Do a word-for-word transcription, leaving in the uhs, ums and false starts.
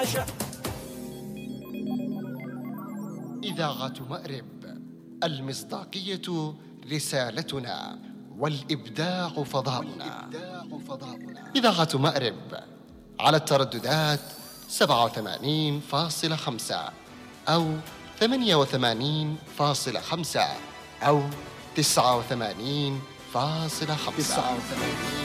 إذاعة مأرب، المصداقية رسالتنا والإبداع فضاؤنا. إذاعة مأرب على الترددات سبعة وثمانين فاصلة خمسة أو ثمانية وثمانين فاصلة خمسة أو تسعة وثمانين فاصلة خمسة.